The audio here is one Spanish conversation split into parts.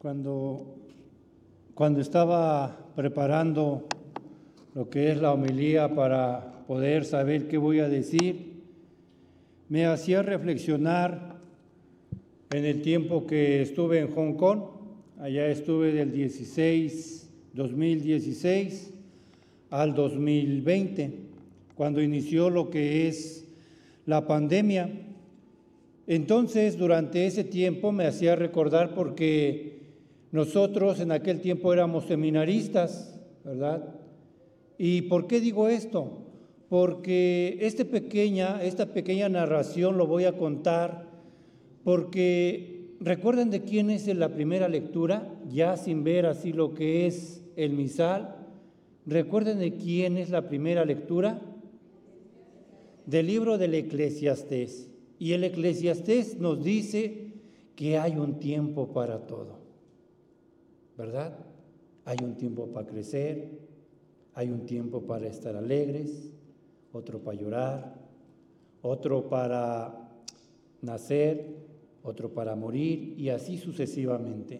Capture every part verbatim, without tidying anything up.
Cuando, cuando estaba preparando lo que es la homilía para poder saber qué voy a decir, me hacía reflexionar en el tiempo que estuve en Hong Kong. Allá estuve del dieciséis, dos mil dieciséis al dos mil veinte, cuando inició lo que es la pandemia. Entonces, durante ese tiempo me hacía recordar porque nosotros en aquel tiempo éramos seminaristas, ¿verdad? ¿Y por qué digo esto? Porque este pequeña, esta pequeña narración lo voy a contar porque recuerden de quién es en la primera lectura, ya sin ver así lo que es el misal. Recuerden de quién es la primera lectura, del libro del Eclesiastés. Y el Eclesiastés nos dice que hay un tiempo para todo, ¿verdad? Hay un tiempo para crecer, hay un tiempo para estar alegres, otro para llorar, otro para nacer, otro para morir, y así sucesivamente.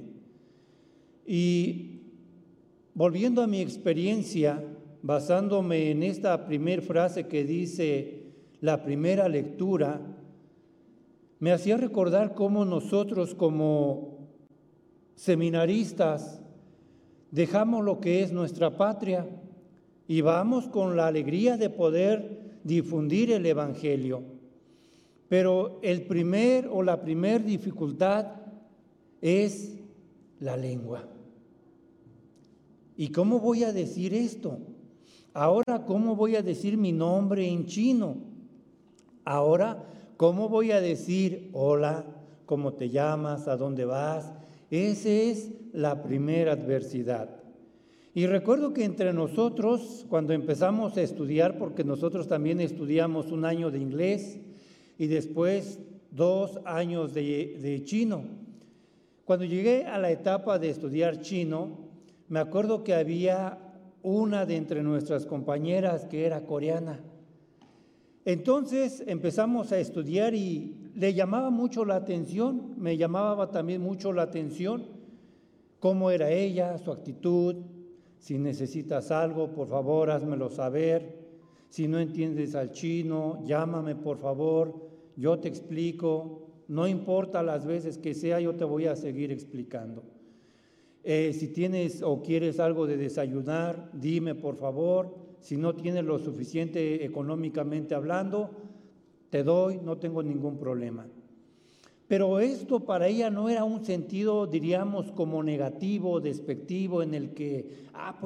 Y volviendo a mi experiencia, basándome en esta primera frase que dice la primera lectura, me hacía recordar cómo nosotros como seminaristas dejamos lo que es nuestra patria y vamos con la alegría de poder difundir el Evangelio. Pero el primer o la primer dificultad es la lengua. ¿Y cómo voy a decir esto? Ahora, ¿cómo voy a decir mi nombre en chino? Ahora, ¿cómo voy a decir hola, cómo te llamas, a dónde vas? Esa es la primera adversidad. Y recuerdo que entre nosotros, cuando empezamos a estudiar, porque nosotros también estudiamos un año de inglés y después dos años de, de chino. Cuando llegué a la etapa de estudiar chino, me acuerdo que había una de entre nuestras compañeras que era coreana. Entonces empezamos a estudiar y le llamaba mucho la atención, me llamaba también mucho la atención cómo era ella, su actitud. Si necesitas algo, por favor, házmelo saber. Si no entiendes al chino, llámame, por favor, yo te explico. No importa las veces que sea, yo te voy a seguir explicando. Eh, si tienes o quieres algo de desayunar, dime, por favor. Si no tienes lo suficiente económicamente hablando, te doy, no tengo ningún problema. Pero esto para ella no era un sentido, diríamos, como negativo, despectivo, en el que, ah,